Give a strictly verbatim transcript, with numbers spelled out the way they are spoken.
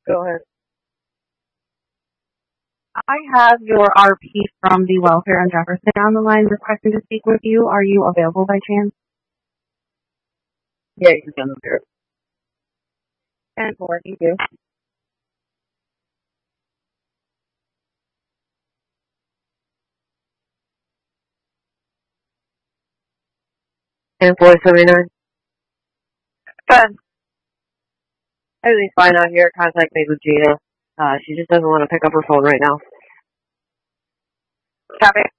Go ahead. I have your R P from the welfare on Jefferson on the line requesting to speak with you. Are you available by chance? Yeah, you can come here. And four, thank you. And four seventy-nine. Fun. Everything's fine out here. Contact me with Gina. Uh, she just doesn't want to pick up her phone right now. Copy.